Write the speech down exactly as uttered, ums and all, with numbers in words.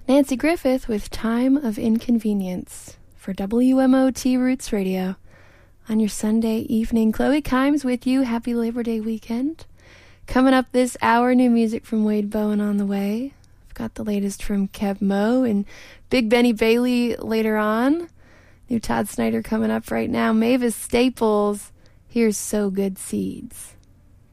Nancy Griffith with Time of Inconvenience for W M O T Roots Radio. On your Sunday evening, Chloe Kimes with you. Happy Labor Day weekend. Coming up this hour, new music from Wade Bowen on the way. I've got the latest from Kev Mo and Big Benny Bailey later on. New Todd Snyder coming up right now. Mavis Staples, here's So Good Seeds.